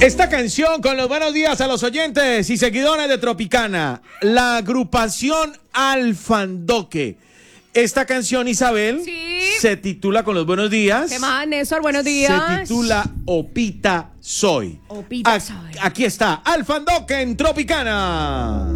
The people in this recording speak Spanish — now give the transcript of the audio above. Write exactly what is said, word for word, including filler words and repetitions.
Esta canción con los buenos días a los oyentes y seguidores de Tropicana, la agrupación Alfandoque. Esta canción, Isabel, sí. se titula con los buenos días. ¿Qué más, Néstor? Buenos días. Se titula Opita Soy. Opita A- Soy. Aquí está, Alfandoque en Tropicana.